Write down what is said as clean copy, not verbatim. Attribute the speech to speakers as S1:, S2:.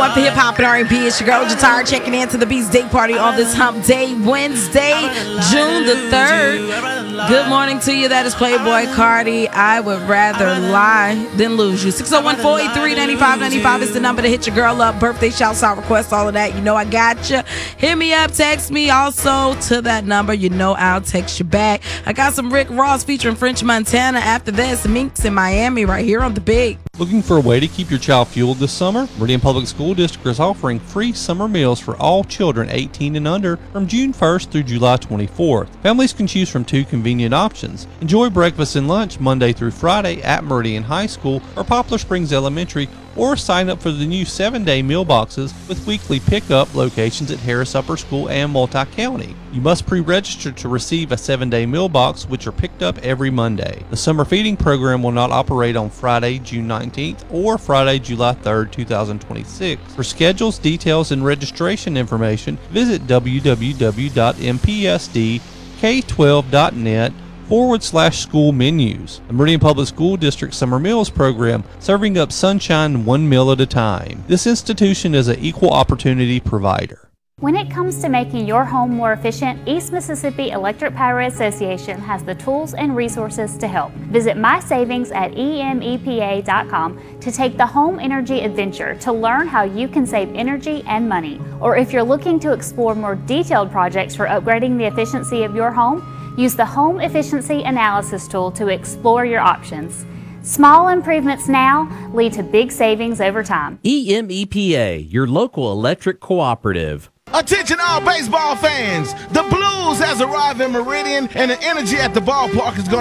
S1: one for hip hop and R&B. It's your girl Jatara checking in to the Beast Day Party on this Hump Day, Wednesday, June the 3rd. Good morning to you. That is Playboy Cardi. I would rather lie than lose you. 601-483-9595 is the number to hit your girl up. Birthday shouts out, requests, all of that. You know I got you. Hit me up, text me also to that number. You know I'll text you back. I got some Rick Ross featuring French Montana. After that, some Minks in Miami right here on the Big.
S2: Looking for a way to keep your child fueled this summer? Meridian Public School District is offering free summer meals for all children 18 and under from June 1st through July 24th. Families can choose from two convenient options. Enjoy breakfast and lunch Monday through Friday at Meridian High School or Poplar Springs Elementary, or sign up for the new 7-day meal boxes with weekly pickup locations at Harris Upper School and Multi-County. You must pre-register to receive a 7-day meal box, which are picked up every Monday. The summer feeding program will not operate on Friday, June 19th or Friday, July 3rd, 2026. For schedules, details, and registration information, visit www.mpsdk12.net/school menus. The Meridian Public School District Summer Meals Program, serving up sunshine one meal at a time. This institution is an equal opportunity provider.
S3: When it comes to making your home more efficient, East Mississippi Electric Power Association has the tools and resources to help. Visit My Savings at emepa.com to take the home energy adventure to learn how you can save energy and money. Or if you're looking to explore more detailed projects for upgrading the efficiency of your home, use the Home Efficiency Analysis tool to explore your options. Small improvements now lead to big savings over time.
S4: EMEPA, your local electric cooperative.
S5: Attention all baseball fans! The Blues has arrived in Meridian and the energy at the ballpark is going